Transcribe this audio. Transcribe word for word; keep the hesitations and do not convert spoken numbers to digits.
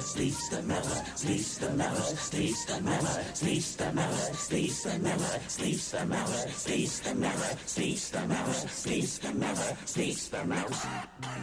sleeps the mouse, sleeps the mouse, sleeps the mouse, sleeps the mouse, sleeps the mouse, sleeps the mouse, sleeps the mouse, sleeps the mouse, sleeps the mouse, sleeps the mouse.